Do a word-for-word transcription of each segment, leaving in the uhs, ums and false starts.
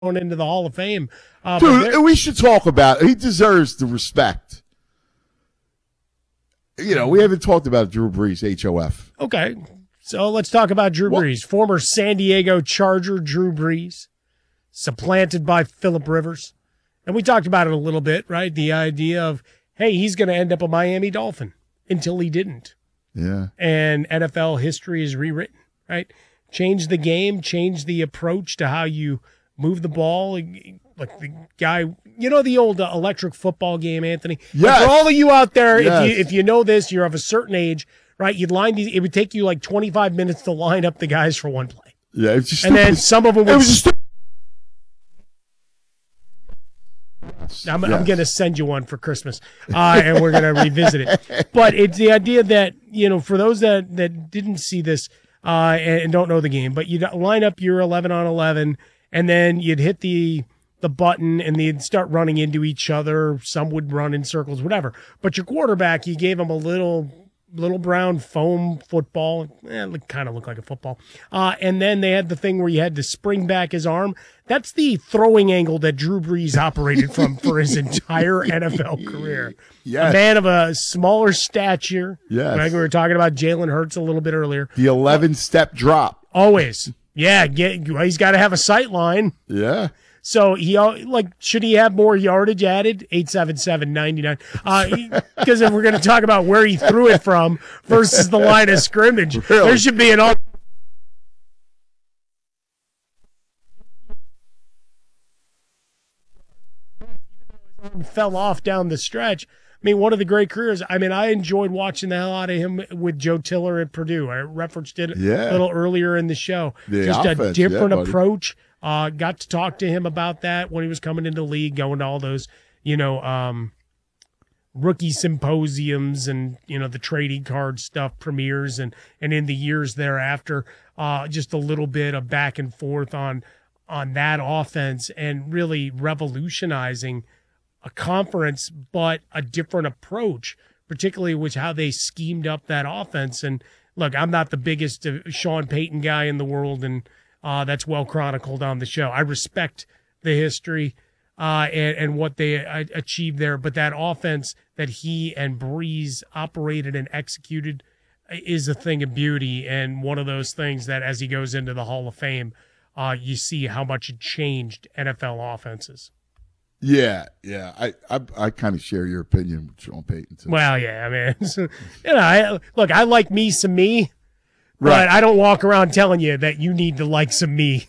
going into the Hall of Fame. Uh, Dude, we should talk about it. He deserves the respect. You know, we haven't talked about Drew Brees, H O F. Okay, so let's talk about Drew what? Brees. Former San Diego Charger Drew Brees, supplanted by Phillip Rivers. And we talked about it a little bit, right? The idea of, hey, he's going to end up a Miami Dolphin until he didn't. Yeah. And N F L history is rewritten, right? Change the game, change the approach to how you move the ball. Like the guy, you know, the old uh, electric football game, Anthony. Yes. Like for all of you out there, yes. if you if you know this, you're of a certain age, right? You'd line these. It would take you like twenty-five minutes to line up the guys for one play. Yeah, it's just and then some of them would. It was just I'm, yes. I'm going to send you one for Christmas, uh, and we're going to revisit it. But it's the idea that, you know, for those that, that didn't see this uh, and, and don't know the game, but you'd line up your eleven on eleven, and then you'd hit the the button, and they'd start running into each other. Some would run in circles, whatever. But your quarterback, you gave him a little little brown foam football. Eh, it kind of looked like a football. Uh, and then they had the thing where you had to spring back his arm. That's the throwing angle that Drew Brees operated from for his entire N F L career. Yes. A man of a smaller stature. Yes. Like we were talking about Jalen Hurts a little bit earlier. The eleven-step drop. Always. Yeah, get, he's got to have a sight line. Yeah. So he like should he have more yardage added? eight seven seven, nine nine. Because uh, if we're going to talk about where he threw it from versus the line of scrimmage, really? There should be an all. Fell off down the stretch. I mean, one of the great careers. I mean, I enjoyed watching the hell out of him with Joe Tiller at Purdue. I referenced it yeah. a little earlier in the show. The Just offense, a different yeah, approach. Uh, got to talk to him about that when he was coming into the league, going to all those, you know, um, rookie symposiums and, you know, the trading card stuff premieres and, and in the years thereafter, uh, just a little bit of back and forth on, on that offense and really revolutionizing a conference, but a different approach, particularly with how they schemed up that offense. And look, I'm not the biggest uh, Sean Payton guy in the world, and uh, that's well chronicled on the show. I respect the history uh, and, and what they uh, achieved there, but that offense that he and Brees operated and executed is a thing of beauty, and one of those things that as he goes into the Hall of Fame, uh, you see how much it changed N F L offenses. Yeah, yeah, I I, I kind of share your opinion with Sean Payton too. Well, yeah, I mean, you know, I, look, I like me some me, right. But I don't walk around telling you that you need to like some me.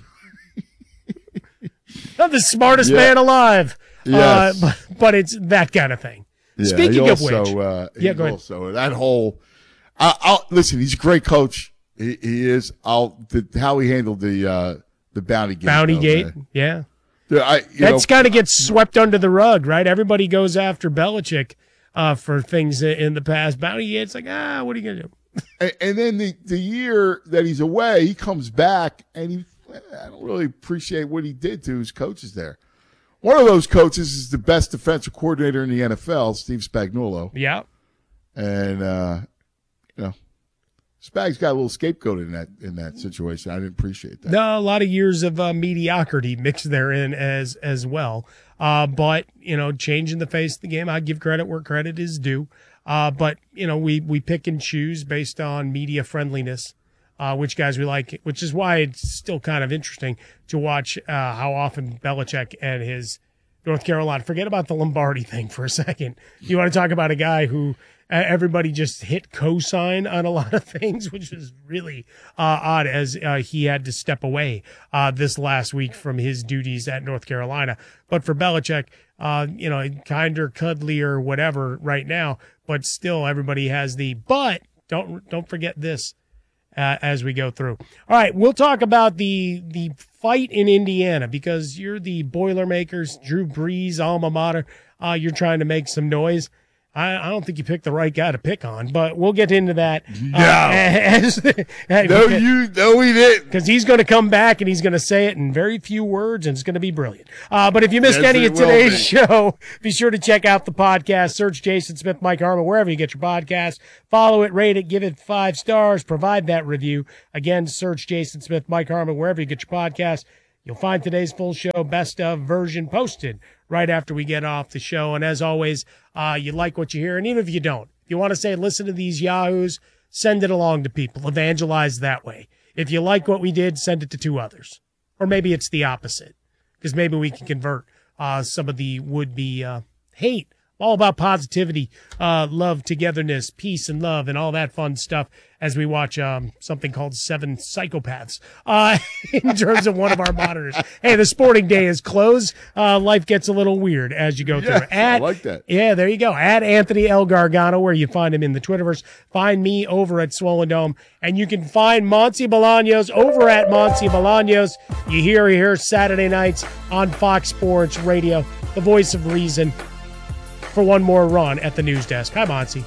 I'm the smartest yeah. man alive, yes. uh, but, but it's that kind of thing. Yeah, Speaking also, of which, uh, yeah, go ahead. Also, that whole, I, I'll listen. He's a great coach. He, he is. I'll the, how he handled the uh, the bounty gate. Bounty though, gate, man. yeah. I, That's kind of gets swept under the rug, right? Everybody goes after Belichick uh, for things in the past. Bounty, it's like, ah, what are you going to do? And, and then the, the year that he's away, he comes back, and he I don't really appreciate what he did to his coaches there. One of those coaches is the best defensive coordinator in the N F L, Steve Spagnuolo. Yeah. And, uh, you know, Spag's got a little scapegoat in that in that situation. I didn't appreciate that. No, a lot of years of uh, mediocrity mixed therein as as well. Uh, but you know, changing the face of the game, I give credit where credit is due. Uh, but you know, we we pick and choose based on media friendliness, uh, which guys we like. Which is why it's still kind of interesting to watch uh, how often Belichick and his North Carolina. Forget about the Lombardi thing for a second. You want to talk about a guy who. Everybody just hit cosign on a lot of things, which was really uh, odd as uh, he had to step away uh, this last week from his duties at North Carolina. But for Belichick, uh, you know, kinder, cuddlier, whatever right now, but still everybody has the, but don't, don't forget this uh, as we go through. All right. We'll talk about the, the fight in Indiana because you're the Boilermakers, Drew Brees, alma mater. Uh, you're trying to make some noise. I, I don't think you picked the right guy to pick on, but we'll get into that. No, uh, as, no, you, no, we didn't. Because he's going to come back and he's going to say it in very few words, and it's going to be brilliant. Uh, but if you missed yes, any of today's show, be sure to check out the podcast. Search Jason Smith, Mike Harmon, wherever you get your podcast. Follow it, rate it, give it five stars, provide that review. Again, search Jason Smith, Mike Harmon, wherever you get your podcast. You'll find today's full show best of version posted right after we get off the show. And as always, uh, you like what you hear. And even if you don't, if you want to say, listen to these yahoos, send it along to people. Evangelize that way. If you like what we did, send it to two others. Or maybe it's the opposite, because maybe we can convert uh, some of the would-be uh, hate. All about positivity, uh, love, togetherness, peace, and love, and all that fun stuff as we watch um, something called Seven Psychopaths uh, in terms of one of our monitors. Hey, the sporting day is closed. Uh, life gets a little weird as you go yes, through. At, I like that. Yeah, there you go. At Anthony L. Gargano, where you find him in the Twitterverse. Find me over at Swollen Dome. And you can find Monty Bolaños over at Monty Bolaños. You hear here Saturday nights on Fox Sports Radio, the voice of reason, for one more run at the news desk. Hi, Monty.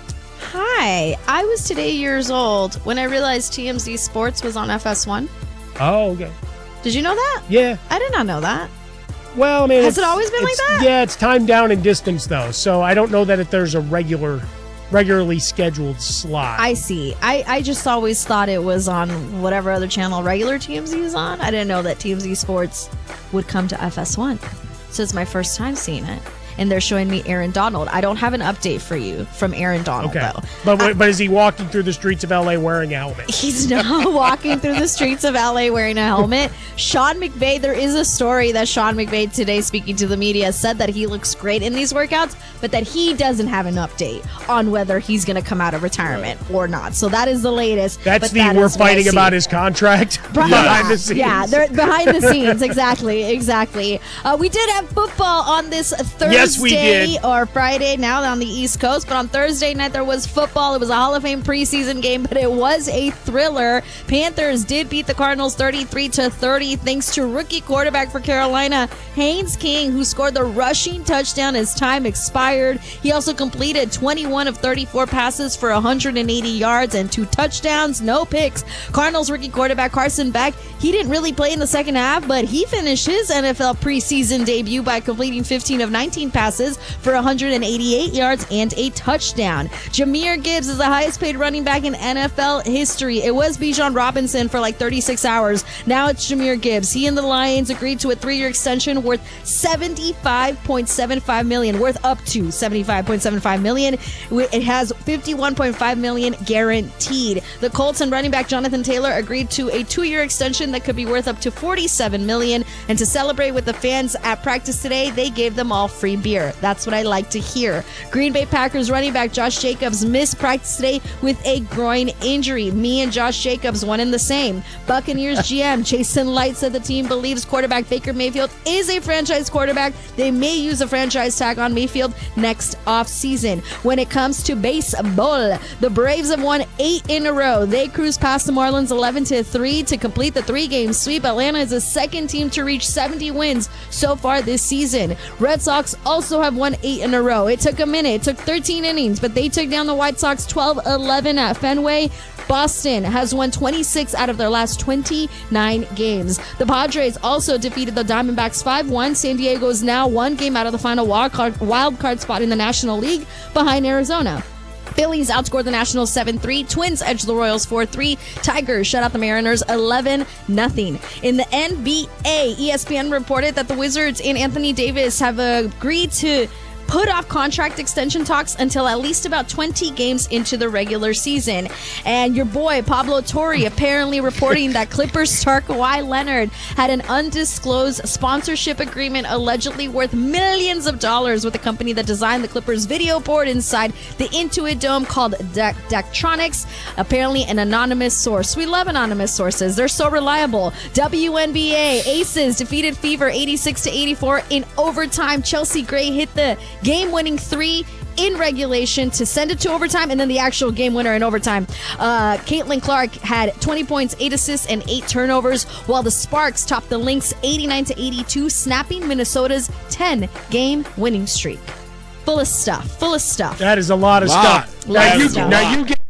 Hi. I was today years old when I realized T M Z Sports was on F S one. Oh, okay. Did you know that? Yeah. I did not know that. Well, I mean, has it always been like that? Yeah, it's time down in distance though, so I don't know that if there's a regular, regularly scheduled slot. I see. I, I just always thought it was on whatever other channel regular T M Z is on. I didn't know that T M Z Sports would come to F S one. So it's my first time seeing it. And they're showing me Aaron Donald. I don't have an update for you from Aaron Donald, okay. though. But I, but is he walking through the streets of L A wearing a helmet? He's not walking through the streets of L A wearing a helmet. Sean McVay, there is a story that Sean McVay today, speaking to the media, said that he looks great in these workouts, but that he doesn't have an update on whether he's going to come out of retirement right. or not. So that is the latest. That's the that we're fighting about his contract right. behind yeah. the scenes. Yeah, they're behind the scenes. Exactly, exactly. Uh, we did have football on this Thursday. Yes, we did. Or Friday now on the East Coast, but on Thursday night there was football. It was a Hall of Fame preseason game, but it was a thriller. Panthers did beat the Cardinals thirty-three to thirty thanks to rookie quarterback for Carolina, Haynes King, who scored the rushing touchdown as time expired. He also completed twenty-one of thirty-four passes for one hundred eighty yards and two touchdowns, no picks. Cardinals rookie quarterback Carson Beck, he didn't really play in the second half, but he finished his N F L preseason debut by completing fifteen of nineteen passes for one hundred eighty-eight yards and a touchdown. Jahmyr Gibbs is the highest paid running back in N F L history. It was Bijan Robinson for like thirty-six hours. Now it's Jahmyr Gibbs. He and the Lions agreed to a three-year extension worth seventy-five point seven five million dollars, worth up to seventy-five point seven five million dollars. It has fifty-one point five million dollars guaranteed. The Colts and running back Jonathan Taylor agreed to a two-year extension that could be worth up to forty-seven million dollars. And to celebrate with the fans at practice today, they gave them all free beer. That's what I like to hear. Green Bay Packers running back Josh Jacobs missed practice today with a groin injury. Me and Josh Jacobs, one and the same. Buccaneers G M Jason Light said the team believes quarterback Baker Mayfield is a franchise quarterback. They may use a franchise tag on Mayfield next offseason. When it comes to baseball, the Braves have won eight in a row. They cruised past the Marlins eleven to three to complete the three-game sweep. Atlanta is the second team to reach seventy wins so far this season. Red Sox also have won eight in a row. It took a minute. It took thirteen innings, but they took down the White Sox twelve eleven at Fenway. Boston has won twenty-six out of their last twenty-nine games. The Padres also defeated the Diamondbacks five one. San Diego is now one game out of the final wild card, wild card spot in the National League behind Arizona. Phillies outscored the Nationals seven three. Twins edged the Royals four three. Tigers shut out the Mariners eleven nothing. In the N B A, E S P N reported that the Wizards and Anthony Davis have agreed to put off contract extension talks until at least about twenty games into the regular season. And your boy, Pablo Torre, apparently reporting that Clippers star Kawhi Leonard had an undisclosed sponsorship agreement allegedly worth millions of dollars with the company that designed the Clippers video board inside the Intuit Dome called De- Daktronics. Apparently an anonymous source. We love anonymous sources. They're so reliable. W N B A, Aces defeated Fever eighty-six to eighty-four in overtime. Chelsea Gray hit the game-winning three in regulation to send it to overtime, and then the actual game winner in overtime. Uh, Caitlin Clark had twenty points, eight assists, and eight turnovers, while the Sparks topped the Lynx eighty-nine to eighty-two, snapping Minnesota's ten-game winning streak. Full of stuff. Full of stuff. That is a lot of wow. stuff. Lot Now of you, stuff. now you get.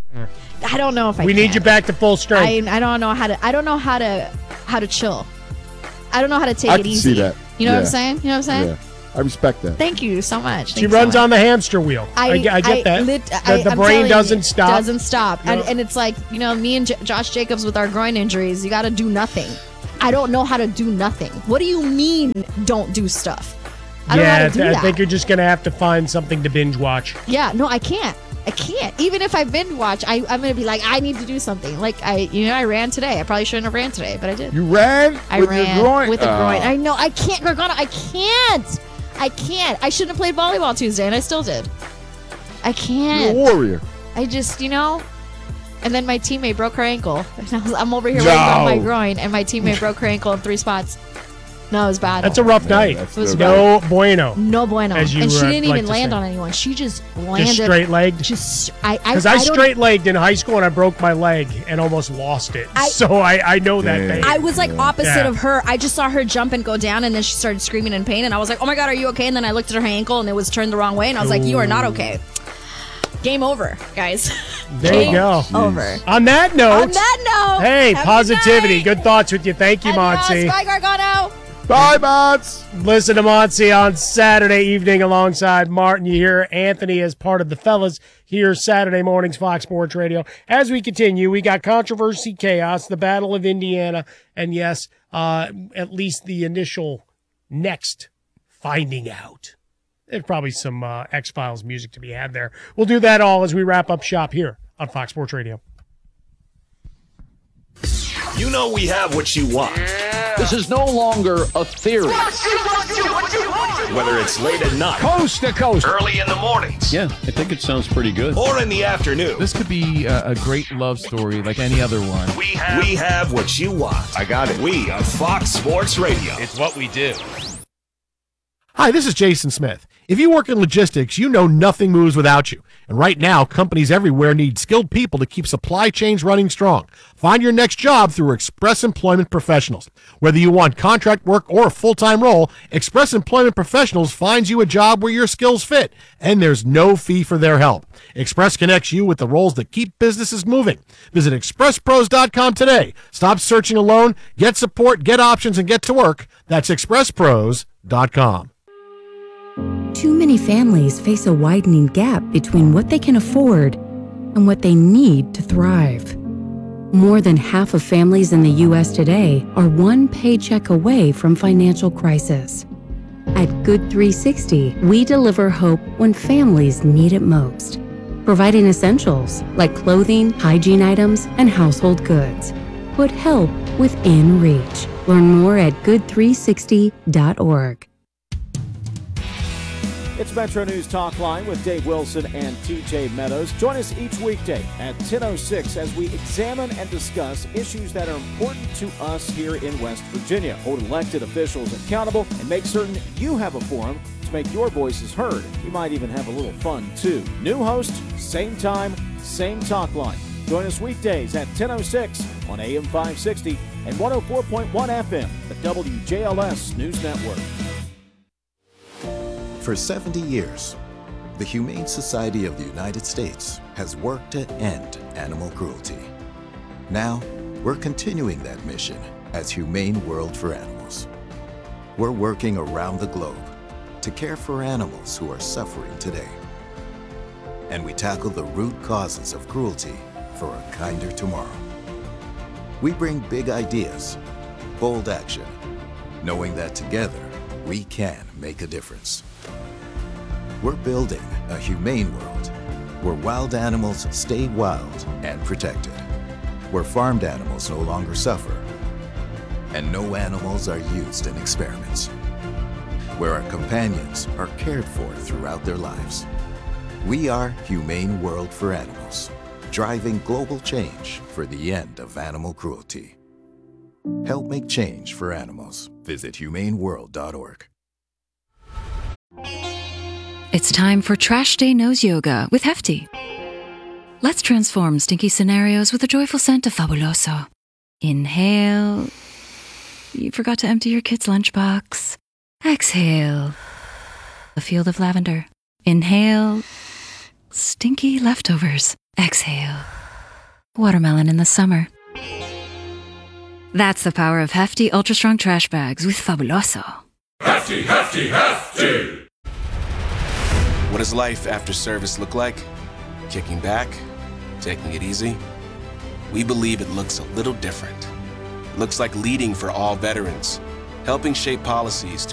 I don't know if I We can. need you back to full strength. I I don't know how to. I don't know how to how to chill. I don't know how to take I it can easy. see that. You know Yeah. what I'm saying? You know what I'm saying? Yeah. I respect that. Thank you so much. Thank She you so runs much. on the hamster wheel. I, I, get- I get that. lit- the I- the I'm brain telling doesn't you, stop. Doesn't stop. No. And, and it's like, you know, me and J- Josh Jacobs with our groin injuries, you got to do nothing. I don't know how to do nothing. What do you mean don't do stuff? I don't yeah, know how to do I that. think you're just going to have to find something to binge watch. Yeah, no, I can't. I can't. Even if I binge watch, I, I'm going to be like, I need to do something. Like, I, you know, I ran today. I probably shouldn't have ran today, but I did. You ran I with ran your groin? with a Oh. groin. I know. I can't, Gargano. I can't. I can't. I shouldn't have played volleyball Tuesday, and I still did. I You're can't. a warrior. I just, you know. And then my teammate broke her ankle. And I was, I'm over here No. worried about my groin, and my teammate broke her ankle in three spots. No, it was bad. That's a rough night. that's was No bueno. no bueno. As you, and she uh, didn't like even to land say. on anyone. She just landed. Just straight legged. Just I. Because I, I, I don't- straight legged in high school and I broke my leg and almost lost it. I- so I, I know that Damn. pain. I was like opposite Yeah. of her. I just saw her jump and go down, and then she started screaming in pain. And I was like, "Oh my god, are you okay?" And then I looked at her ankle, and it was turned the wrong way. And I was like, "You are not okay." Game over, guys. There Game you go. Over. On that note, On that note, hey, have a good positivity. night. Good thoughts with you. Thank you, Adios. Monty. Bye, Gargano. Bye, Mods. Listen to Monty on Saturday evening alongside Martin. You hear Anthony as part of the fellas here Saturday mornings, Fox Sports Radio. As we continue, we got controversy, chaos, the Battle of Indiana, and yes, uh, at least the initial next finding out. There's probably some uh, X-Files music to be had there. We'll do that all as we wrap up shop here on Fox Sports Radio. You know we have what you want. This is no longer a theory. Whether it's late at night, Coast to coast. early in the mornings, Yeah, I think it sounds pretty good. or in the afternoon, This could be a, a great love story like any other one. we have, we have what you want. I got it. We are Fox Sports Radio. It's what we do. Hi, this is Jason Smith. If you work in logistics, you know nothing moves without you. And right now, companies everywhere need skilled people to keep supply chains running strong. Find your next job through Express Employment Professionals. Whether you want contract work or a full-time role, Express Employment Professionals finds you a job where your skills fit, and there's no fee for their help. Express connects you with the roles that keep businesses moving. Visit express pros dot com today. Stop searching alone, get support, get options, and get to work. That's express pros dot com. Too many families face a widening gap between what they can afford and what they need to thrive. More than half of families in the U S today are one paycheck away from financial crisis. At Good three sixty, we deliver hope when families need it most, providing essentials like clothing, hygiene items, and household goods. Put help within reach. Learn more at good three sixty dot org. It's Metro News Talk Line with Dave Wilson and T J Meadows. Join us each weekday at ten oh six as we examine and discuss issues that are important to us here in West Virginia. Hold elected officials accountable and make certain you have a forum to make your voices heard. We might even have a little fun, too. New host, same time, same talk line. Join us weekdays at ten oh six on A M five sixty and one oh four point one F M, the W J L S News Network. For seventy years, the Humane Society of the United States has worked to end animal cruelty. Now, we're continuing that mission as Humane World for Animals. We're working around the globe to care for animals who are suffering today. And we tackle the root causes of cruelty for a kinder tomorrow. We bring big ideas, bold action, knowing that together we can make a difference. We're building a humane world where wild animals stay wild and protected, where farmed animals no longer suffer, and no animals are used in experiments, where our companions are cared for throughout their lives. We are Humane World for Animals, driving global change for the end of animal cruelty. Help make change for animals. Visit humane world dot org. It's time for Trash Day Nose Yoga with Hefty. Let's transform stinky scenarios with the joyful scent of Fabuloso. Inhale. You forgot to empty your kid's lunchbox. Exhale. A field of lavender. Inhale. Stinky leftovers. Exhale. Watermelon in the summer. That's the power of Hefty Ultra Strong Trash Bags with Fabuloso. Hefty, hefty, hefty! What does life after service look like? Kicking back? Taking it easy? We believe it looks a little different. looks like leading for all veterans, helping shape policies